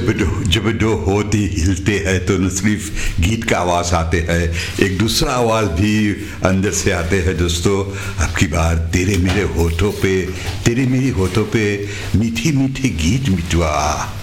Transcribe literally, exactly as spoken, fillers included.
जब दो जब दो होठ हिलते हैं तो न सिर्फ गीत का आवाज़ आते हैं, एक दूसरा आवाज़ भी अंदर से आते हैं। दोस्तों, अब की बार तेरे मेरे होठों पे तेरे मेरे होठों पे मीठी मीठी गीत मिटवा।